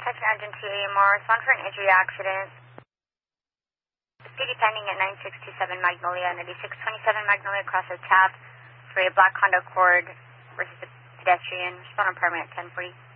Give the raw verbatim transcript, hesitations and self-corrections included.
Attention Engine two A M R, respond for an injury accident. Speedy pending at nine six two seven Magnolia, ninety-six twenty-seven Magnolia across the tap for a black Honda Accord versus a pedestrian. Respond on permit ten forty.